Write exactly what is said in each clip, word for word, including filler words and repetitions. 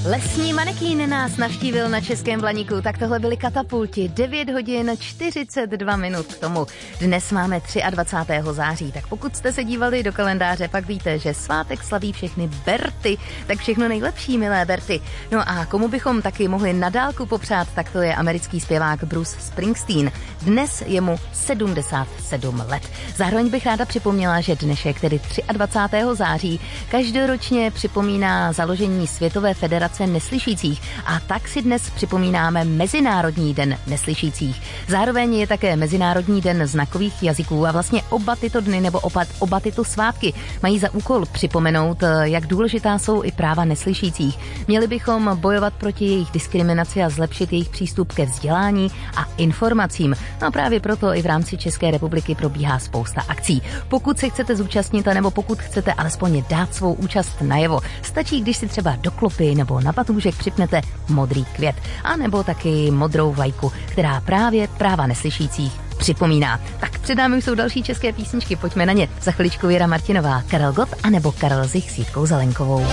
Lesní manekín nás navštívil na Českém Blaníku, tak tohle byly Katapulti. devět hodin čtyřicet dva minut k tomu. Dnes máme dvacátého třetího září, tak pokud jste se dívali do kalendáře, pak víte, že svátek slaví všechny Berty, tak všechno nejlepší, milé Berty. No a komu bychom taky mohli na dálku popřát, tak to je americký zpěvák Bruce Springsteen. Dnes je mu sedmdesát sedm let. Zároveň bych ráda připomněla, že dnešek, tedy dvacátého třetího září, každoročně připomíná založení Světové federace neslyšících a tak si dnes připomínáme Mezinárodní den neslyšících. Zároveň je také Mezinárodní den znakových jazyků a vlastně oba tyto dny nebo oba, oba tyto svátky mají za úkol připomenout, jak důležitá jsou i práva neslyšících. Měli bychom bojovat proti jejich diskriminaci a zlepšit jejich přístup ke vzdělání a informacím. No a právě proto i v rámci České republiky probíhá spousta akcí. Pokud se chcete zúčastnit nebo pokud chcete alespoň dát svou účast najevo, stačí, když si třeba do klopy nebo na patůžek připnete modrý květ, a nebo taky modrou vlajku, která právě práva neslyšících připomíná. Tak před námi jsou další české písničky, pojďme na ně. Za chviličku Věra Martinová, Karel Gott a nebo Karel Zich s Jitkou Zelenkovou.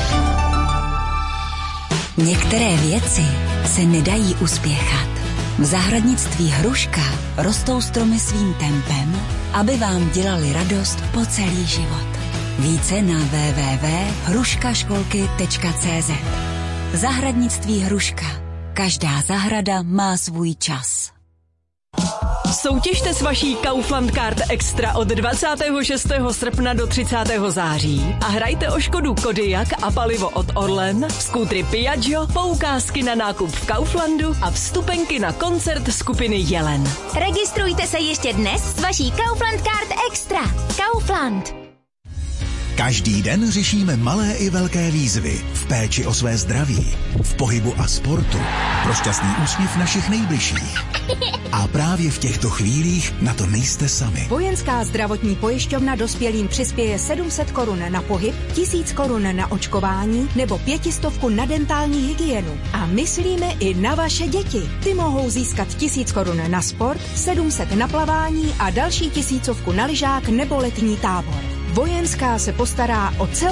Některé věci se nedají uspěchat. V zahradnictví Hruška rostou stromy svým tempem, aby vám dělali radost po celý život. Více na w w w tečka hruškaškolky tečka c z. Zahradnictví Hruška. Každá zahrada má svůj čas. Soutěžte s vaší Kaufland Card Extra od dvacátého šestého srpna do třicátého září a hrajte o Škodu Kodiaq a palivo od Orlen, skútry Piaggio, poukázky na nákup v Kauflandu a vstupenky na koncert skupiny Jelen. Registrujte se ještě dnes s vaší Kaufland Card Extra. Kaufland. Každý den řešíme malé i velké výzvy v péči o své zdraví, v pohybu a sportu, pro šťastný úsměv našich nejbližších. A právě v těchto chvílích na to nejste sami. Vojenská zdravotní pojišťovna dospělým přispěje sedm set korun na pohyb, tisíc korun na očkování nebo pětistovku na dentální hygienu. A myslíme i na vaše děti. Ty mohou získat tisíc korun na sport, sedm set na plavání a další tisícovku na lyžák nebo letní tábor. Vojenská se postará o celou